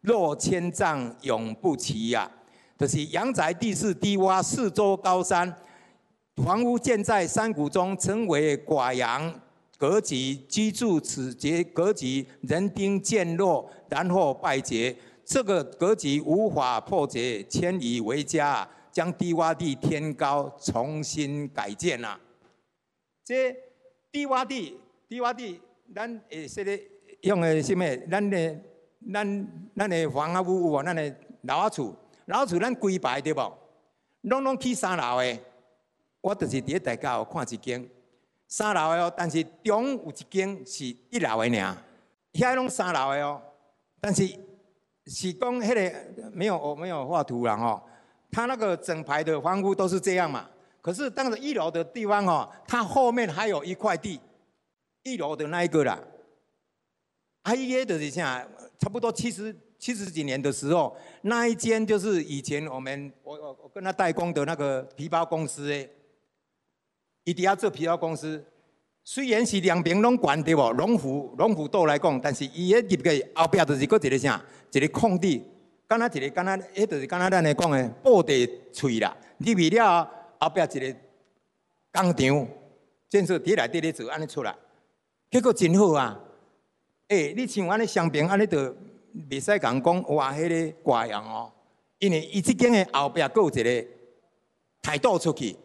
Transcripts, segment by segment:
若千丈永不齐呀、就是阳宅地势低洼，四周高山，房屋建在山谷中，称为寡阳格局。居住此节格局，人丁渐弱，然后败竭。这个格局无法破解，迁移为家，将低洼地添高，重新改建啊。这低洼地，咱会说的用的什么？咱的房啊屋啊，咱的老仔厝咱规排对无？拢起3楼的。我就是伫大家有看一间3楼的哦，但是中有一间是1楼的尔，遐拢3楼的哦，但是是讲迄个没有画图啦吼，它那个整排的房屋都是这样嘛。可是当时1楼的地方哦，它后面还有一块地，1楼的那一个啦。伊个就是啥，差不多70几年的时候，那一间就是以前我跟他代工的那个皮包公司诶，伊伫遐做皮包公司，虽然是两边拢管对无，龙虎斗来讲，但是伊个入去后壁就是搁一个啥，一个空地，敢若迄就是敢若咱咧讲的布地喙啦，入去了后壁一个工厂，建设伫内底咧做，安尼出来，结果真好啊！你像安尼商平安尼就袂使讲哇，迄个寡阳哦，因为伊即间的后壁佫有一个台岛出去，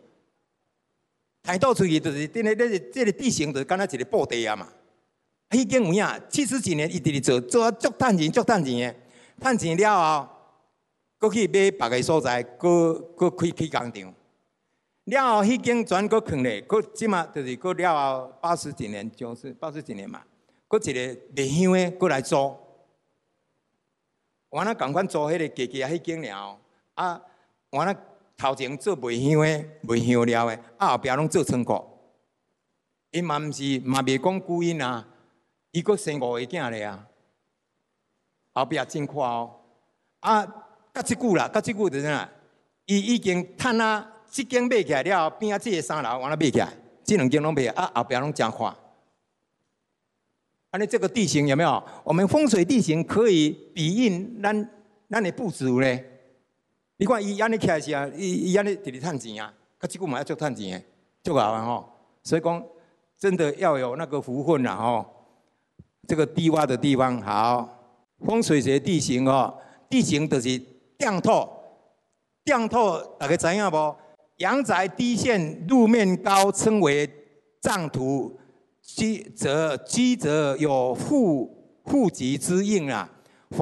就是这个地形就是敢若一个布地啊嘛。迄间有影70几年一直做足趁钱的，趁钱了后，佫去买别个所在，佫开工厂。了后迄间全佫囥咧，佫即马就是佫了后80几年，就是80几年嘛。佫一个卖香的，佫来租，我那共款租迄个家迄间了我那头前做卖香的，卖香料的，后壁拢做仓库。伊嘛袂讲孤因啊，伊佫生5个囝咧啊，后壁真快哦。甲即久就是啥？伊已经趁即间买起来了后，边即个3楼我那买起来，即2间拢买，后壁拢真快。这个地形有没有？我们风水地形可以比印咱的布置呢？你看伊安尼起来是啊，伊安尼直直趁钱啊，甲即久嘛要足趁钱的，足好啊吼。所以讲真的要有那个福分啦吼。这个低洼的地方好，风水学地形哦，地形就是降透，大家知影无？阳宅低陷，路面高，称为丈土。居则有户籍之应啊，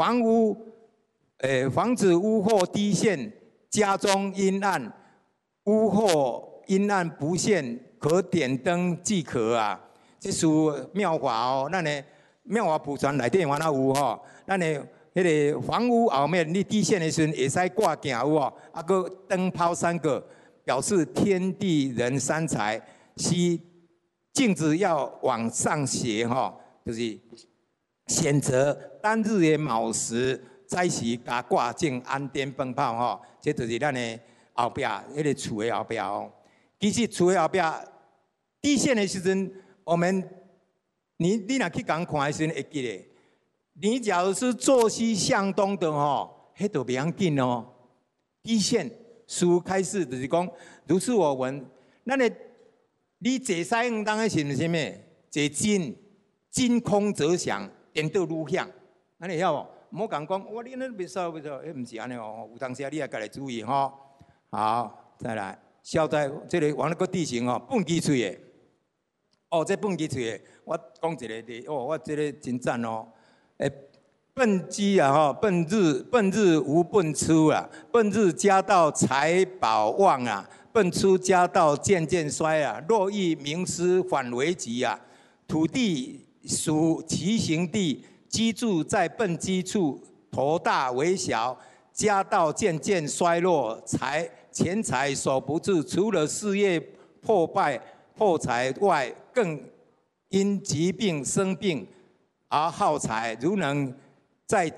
房子屋后低陷，家中阴暗，屋后阴暗不现，可点灯即可啊。这属妙法哦，咱的妙法普传内底原来有吼，咱的迄个房屋后面你低陷的时阵，会使挂镜有哦，个灯泡3个，表示天地人3才，需镜子要往上斜哈，就是选择当日的卯时早时加挂镜安电灯泡哈，这就是咱的后壁迄个厝的后壁哦。其实厝的后壁地线的时阵，我们你若去共看的时阵会记得，你假如是坐西向东的吼，迄都袂要紧哦。地线书开始就是讲，如是我闻，咱的。你坐西向东的是毋是啥物？坐真空则响，颠倒愈响。安尼晓无？莫讲我你那袂错，迄毋是安尼哦。有当时你也家己注意吼。好，再来，小在这个往那个地形哦，半基喙的。这半基喙的，我讲一个我这个真赞哦。奔鸡啊吼，奔日无奔出啊，奔日家道财宝旺啊。奔出家道渐渐衰啊，若遇名师反为吉啊。土地属奇形地，居住在奔基处，头大为小，家道渐渐衰落，钱财守不住，除了事业破败破财外，更因疾病生病而耗财。如能在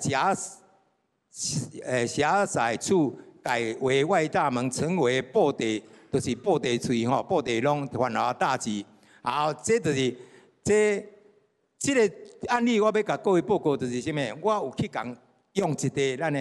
狭窄处改为外大门，成为布地，就是布地厝吼，布地拢烦恼大吉。好，这就是这个案例，我要甲各位报告就是什么？我有去讲用一个咱的